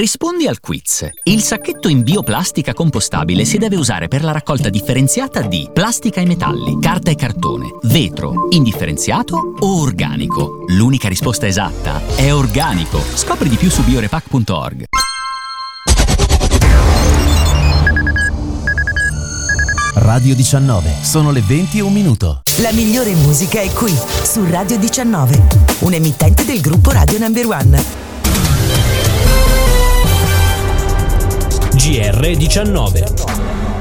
Rispondi al quiz. Il sacchetto in bioplastica compostabile si deve usare per la raccolta differenziata di plastica e metalli, carta e cartone, vetro, indifferenziato o organico. L'unica risposta esatta è organico. Scopri di più su biorepack.org. Radio 19, sono le 20:01. La migliore musica è qui, su Radio 19, un emittente del gruppo Radio Number One. GR19.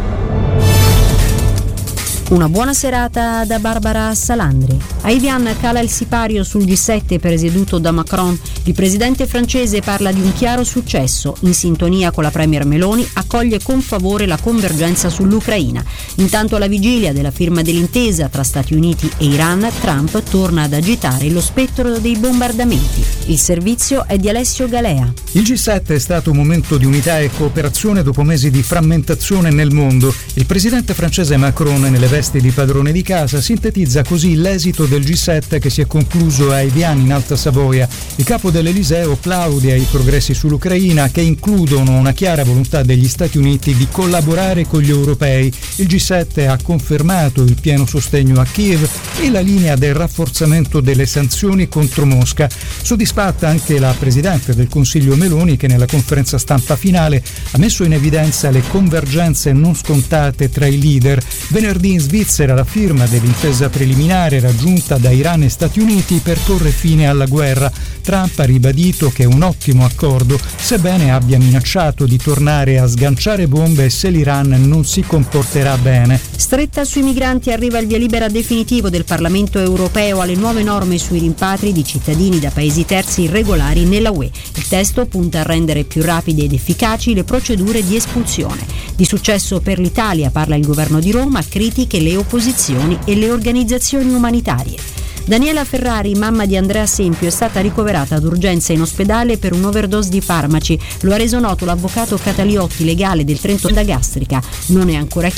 Una buona serata da Barbara Salandri. A Evian cala il sipario sul G7 presieduto da Macron. Il presidente francese parla di un chiaro successo. In sintonia con la premier Meloni, accoglie con favore la convergenza sull'Ucraina. Intanto alla vigilia della firma dell'intesa tra Stati Uniti e Iran, Trump torna ad agitare lo spettro dei bombardamenti. Il servizio è di Alessio Galea. Il G7 è stato un momento di unità e cooperazione dopo mesi di frammentazione nel mondo. Il presidente francese Macron, nelle vesti di padrone di casa, sintetizza così l'esito del G7 che si è concluso a Evian in Alta Savoia. Il capo dell'Eliseo plaude ai progressi sull'Ucraina, che includono una chiara volontà degli Stati Uniti di collaborare con gli europei. Il G7 ha confermato il pieno sostegno a Kiev e la linea del rafforzamento delle sanzioni contro Mosca. Soddisfatta anche la presidente del Consiglio Meloni, che nella conferenza stampa finale ha messo in evidenza le convergenze non scontate tra i leader. Venerdì in Svizzera la firma dell'intesa preliminare raggiunta da Iran e Stati Uniti per porre fine alla guerra. Trump ha ribadito che è un ottimo accordo, sebbene abbia minacciato di tornare a sganciare bombe se l'Iran non si comporterà bene. Stretta sui migranti, arriva il via libera definitivo del Parlamento europeo alle nuove norme sui rimpatri di cittadini da paesi terzi irregolari nella UE. Il testo punta a rendere più rapide ed efficaci le procedure di espulsione. Di successo per l'Italia parla il governo di Roma, critiche le opposizioni e le organizzazioni umanitarie. Daniela Ferrari, mamma di Andrea Sempio, è stata ricoverata d'urgenza in ospedale per un'overdose di farmaci. Lo ha reso noto l'avvocato Cataliotti, legale del Trento da Gastrica. Non è ancora chiaro